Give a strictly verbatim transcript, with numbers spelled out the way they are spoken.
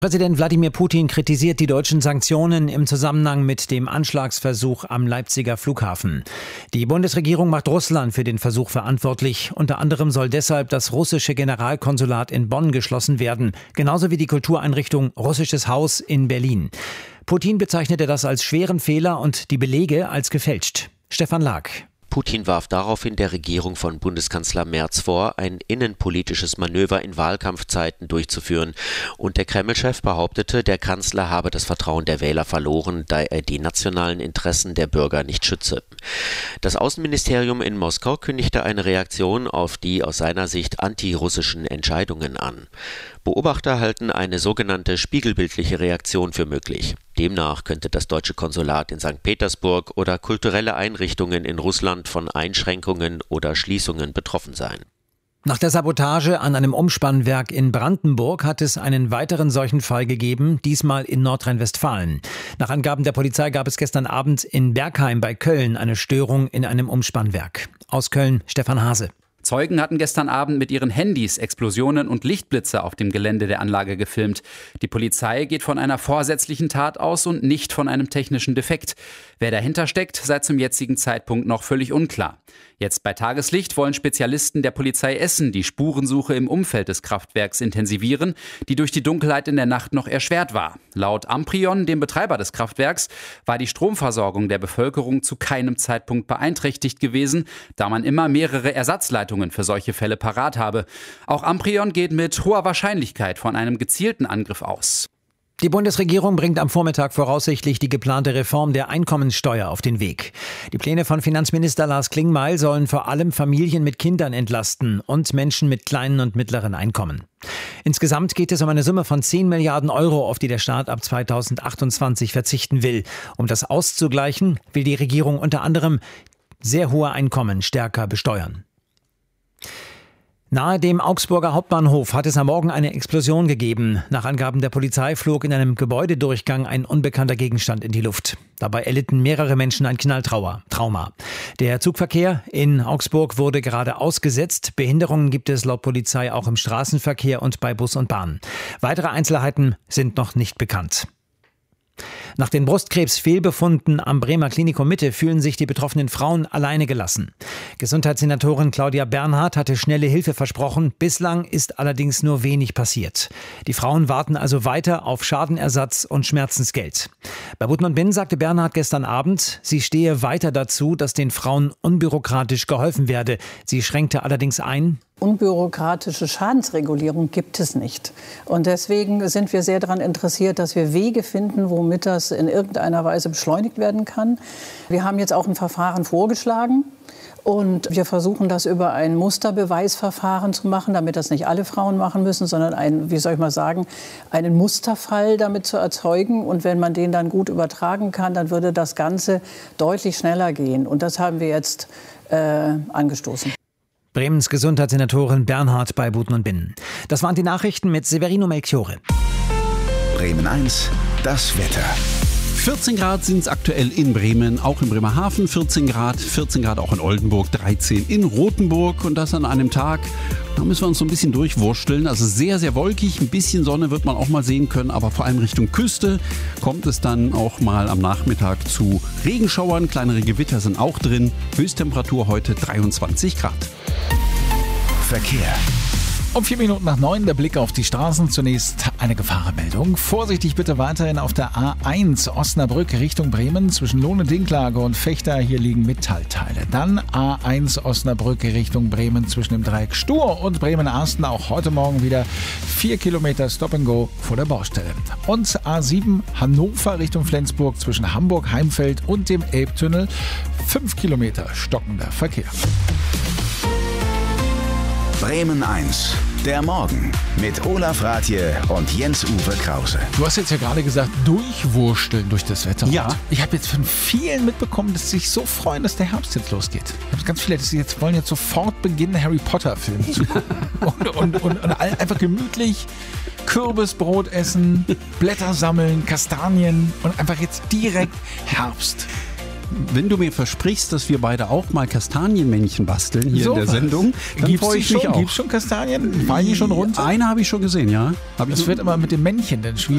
Präsident Wladimir Putin kritisiert die deutschen Sanktionen im Zusammenhang mit dem Anschlagsversuch am Leipziger Flughafen. Die Bundesregierung macht Russland für den Versuch verantwortlich. Unter anderem soll deshalb das russische Generalkonsulat in Bonn geschlossen werden, genauso wie die Kultureinrichtung Russisches Haus in Berlin. Putin bezeichnete das als schweren Fehler und die Belege als gefälscht. Stefan Lag. Putin warf daraufhin der Regierung von Bundeskanzler Merz vor, ein innenpolitisches Manöver in Wahlkampfzeiten durchzuführen. Und der Kreml-Chef behauptete, der Kanzler habe das Vertrauen der Wähler verloren, da er die nationalen Interessen der Bürger nicht schütze. Das Außenministerium in Moskau kündigte eine Reaktion auf die aus seiner Sicht antirussischen Entscheidungen an. Beobachter halten eine sogenannte spiegelbildliche Reaktion für möglich. Demnach könnte das deutsche Konsulat in Sankt Petersburg oder kulturelle Einrichtungen in Russland von Einschränkungen oder Schließungen betroffen sein. Nach der Sabotage an einem Umspannwerk in Brandenburg hat es einen weiteren solchen Fall gegeben, diesmal in Nordrhein-Westfalen. Nach Angaben der Polizei gab es gestern Abend in Bergheim bei Köln eine Störung in einem Umspannwerk. Aus Köln Stefan Hase. Zeugen hatten gestern Abend mit ihren Handys Explosionen und Lichtblitze auf dem Gelände der Anlage gefilmt. Die Polizei geht von einer vorsätzlichen Tat aus und nicht von einem technischen Defekt. Wer dahinter steckt, sei zum jetzigen Zeitpunkt noch völlig unklar. Jetzt bei Tageslicht wollen Spezialisten der Polizei Essen die Spurensuche im Umfeld des Kraftwerks intensivieren, die durch die Dunkelheit in der Nacht noch erschwert war. Laut Amprion, dem Betreiber des Kraftwerks, war die Stromversorgung der Bevölkerung zu keinem Zeitpunkt beeinträchtigt gewesen, da man immer mehrere Ersatzleitungen für solche Fälle parat habe. Auch Amprion geht mit hoher Wahrscheinlichkeit von einem gezielten Angriff aus. Die Bundesregierung bringt am Vormittag voraussichtlich die geplante Reform der Einkommensteuer auf den Weg. Die Pläne von Finanzminister Lars Klingbeil sollen vor allem Familien mit Kindern entlasten und Menschen mit kleinen und mittleren Einkommen. Insgesamt geht es um eine Summe von zehn Milliarden Euro, auf die der Staat ab zweitausendachtundzwanzig verzichten will. Um das auszugleichen, will die Regierung unter anderem sehr hohe Einkommen stärker besteuern. Nahe dem Augsburger Hauptbahnhof hat es am Morgen eine Explosion gegeben. Nach Angaben der Polizei flog in einem Gebäudedurchgang ein unbekannter Gegenstand in die Luft. Dabei erlitten mehrere Menschen ein Knalltrauma. Der Zugverkehr in Augsburg wurde gerade ausgesetzt. Behinderungen gibt es laut Polizei auch im Straßenverkehr und bei Bus und Bahn. Weitere Einzelheiten sind noch nicht bekannt. Nach den Brustkrebsfehlbefunden am Bremer Klinikum Mitte fühlen sich die betroffenen Frauen alleine gelassen. Gesundheitssenatorin Claudia Bernhardt hatte schnelle Hilfe versprochen. Bislang ist allerdings nur wenig passiert. Die Frauen warten also weiter auf Schadenersatz und Schmerzensgeld. Bei Buten und Binnen sagte Bernhardt gestern Abend, sie stehe weiter dazu, dass den Frauen unbürokratisch geholfen werde. Sie schränkte allerdings ein: Unbürokratische Schadensregulierung gibt es nicht. Und deswegen sind wir sehr daran interessiert, dass wir Wege finden, womit das in irgendeiner Weise beschleunigt werden kann. Wir haben jetzt auch ein Verfahren vorgeschlagen. Und wir versuchen das über ein Musterbeweisverfahren zu machen, damit das nicht alle Frauen machen müssen, sondern ein, wie soll ich mal sagen, einen Musterfall damit zu erzeugen. Und wenn man den dann gut übertragen kann, dann würde das Ganze deutlich schneller gehen. Und das haben wir jetzt äh, angestoßen. Bremens Gesundheitssenatorin Bernhardt bei Buten und Binnen. Das waren die Nachrichten mit Severino Melchiore. Bremen eins, das Wetter. vierzehn Grad sind es aktuell in Bremen, auch in Bremerhaven vierzehn Grad, vierzehn Grad auch in Oldenburg, dreizehn in Rothenburg und das an einem Tag, da müssen wir uns so ein bisschen durchwursteln, also sehr, sehr wolkig, ein bisschen Sonne wird man auch mal sehen können, aber vor allem Richtung Küste kommt es dann auch mal am Nachmittag zu Regenschauern, kleinere Gewitter sind auch drin, Höchsttemperatur heute dreiundzwanzig Grad. Verkehr. Um vier Minuten nach neun der Blick auf die Straßen. Zunächst eine Gefahrenmeldung. Vorsichtig bitte weiterhin auf der A eins Osnabrück Richtung Bremen zwischen Lohne-Dinklage und Vechta. Hier liegen Metallteile. Dann A eins Osnabrück Richtung Bremen zwischen dem Dreieck Stur und Bremen-Arsten. Auch heute Morgen wieder vier Kilometer Stop and Go vor der Baustelle. Und A sieben Hannover Richtung Flensburg zwischen Hamburg-Heimfeld und dem Elbtunnel. fünf Kilometer stockender Verkehr. Bremen eins, der Morgen mit Olaf Rathje und Jens-Uwe Krause. Du hast jetzt ja gerade gesagt, durchwursteln durch das Wetter. Ja. Und ich habe jetzt von vielen mitbekommen, dass sie sich so freuen, dass der Herbst jetzt losgeht. Ich habe ganz viele, die jetzt wollen jetzt sofort beginnen, Harry Potter-Film zu gucken. und, und, und, und einfach gemütlich Kürbisbrot essen, Blätter sammeln, Kastanien und einfach jetzt direkt Herbst. wenn du mir versprichst, dass wir beide auch mal Kastanienmännchen basteln hier so in der was. Sendung, dann freue ich mich auch. Gibt es schon Kastanien? Fallen die schon runter? Eine habe ich schon gesehen, ja. Hab ich Das so wird immer mit dem Männchen dann schwierig.